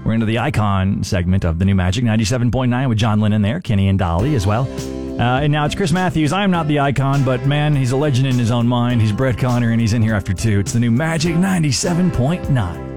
We're into the Icon segment of the new Magic 97.9 with John Lennon there, Kenny and Dolly as well. And now it's Chris Matthews. I'm not the Icon, but man, he's a legend in his own mind. He's Brett Connor, and he's in here after 2. It's the new Magic 97.9.